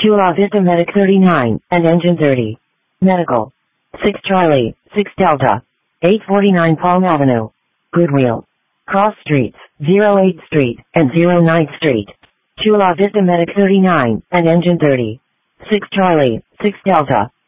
Chula Vista Medic 39, and Engine 30. Medical. 6 Charlie, 6 Delta. 849 Palm Avenue. Goodwill. Cross Streets, 08th Street, and 09th Street. Chula Vista Medic 39, and Engine 30. 6 Charlie, 6 Delta.